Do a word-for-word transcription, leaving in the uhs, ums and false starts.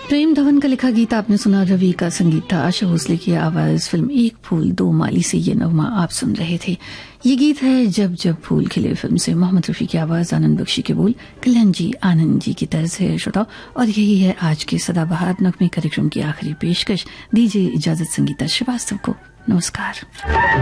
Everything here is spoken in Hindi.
प्रेम धवन का लिखा गीत आपने सुना, रवि का संगीत था, आशा भोसले की आवाज, फिल्म एक फूल दो माली से ये नगमा आप सुन रहे थे। ये गीत है जब जब फूल खिले फिल्म से, मोहम्मद रफी की आवाज, आनंद बख्शी के बोल, कल्याण जी आनंद जी की तर्ज है श्रोता। और यही है आज के सदाबहार नगमे कार्यक्रम की आखिरी पेशकश। दीजिए इजाजत संगीता श्रीवास्तव को। नमस्कार।